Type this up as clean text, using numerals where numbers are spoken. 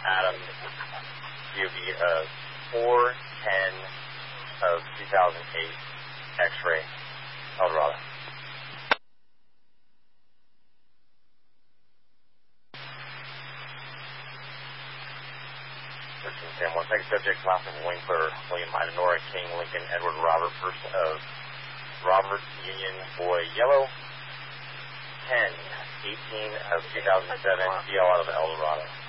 Adam, DOB 410 of 2008, X-ray, El Dorado. 1310, one second subject, class of Winkler, William Ida Nora, King, Lincoln, Edward, Robert, first of Robert, Union, Boy, Yellow, 10, 18 of 2007, DL out of El Dorado.